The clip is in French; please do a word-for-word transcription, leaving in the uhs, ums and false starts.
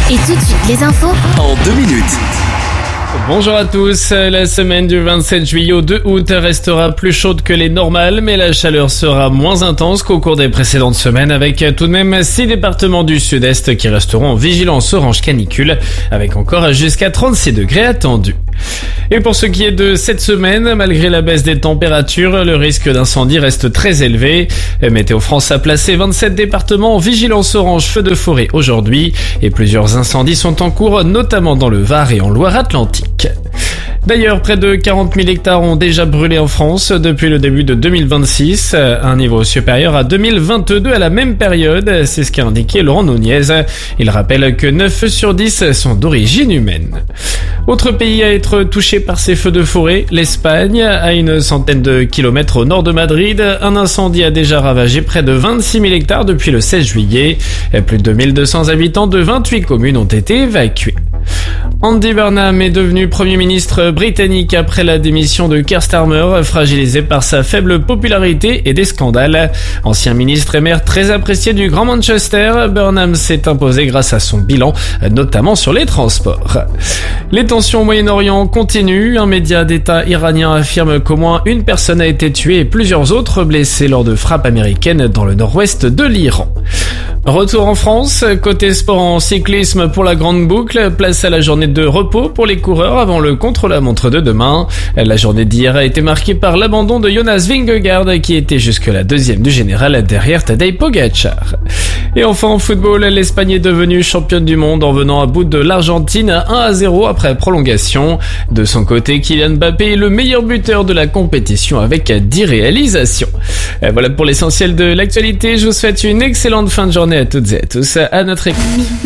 Et tout de suite, les infos en deux minutes. Bonjour à tous, la semaine du vingt-sept juillet au deux août restera plus chaude que les normales, mais la chaleur sera moins intense qu'au cours des précédentes semaines, avec tout de même six départements du sud-est qui resteront en vigilance orange canicule, avec encore jusqu'à trente-six degrés attendus. Et pour ce qui est de cette semaine, malgré la baisse des températures, le risque d'incendie reste très élevé. Météo France a placé vingt-sept départements en vigilance orange feu de forêt aujourd'hui, et plusieurs incendies sont en cours, notamment dans le Var et en Loire-Atlantique. D'ailleurs, près de quarante mille hectares ont déjà brûlé en France depuis le début de deux mille vingt-six, un niveau supérieur à deux mille vingt-deux à la même période, c'est ce qu'a indiqué Laurent Nunez. Il rappelle que neuf sur dix sont d'origine humaine. Autre pays à être touché par ces feux de forêt, l'Espagne. À une centaine de kilomètres au nord de Madrid, un incendie a déjà ravagé près de vingt-six mille hectares depuis le seize juillet. Plus de mille deux cents habitants de vingt-huit communes ont été évacués. Andy Burnham est devenu Premier ministre britannique après la démission de Keir Starmer, fragilisé par sa faible popularité et des scandales. Ancien ministre et maire très apprécié du Grand Manchester, Burnham s'est imposé grâce à son bilan, notamment sur les transports. Les tensions au Moyen-Orient continuent. Un média d'État iranien affirme qu'au moins une personne a été tuée et plusieurs autres blessées lors de frappes américaines dans le nord-ouest de l'Iran. Retour en France, côté sport en cyclisme pour la grande boucle, place à la journée de repos pour les coureurs avant le contre-la-montre de demain. La journée d'hier a été marquée par l'abandon de Jonas Vingegaard qui était jusque la deuxième du général derrière Tadej Pogačar. Et enfin en football, l'Espagne est devenue championne du monde en venant à bout de l'Argentine à un à zéro après prolongation. De son côté, Kylian Mbappé est le meilleur buteur de la compétition avec dix réalisations. Voilà pour l'essentiel de l'actualité, je vous souhaite une excellente fin de journée à toutes et à tous, à notre écoute.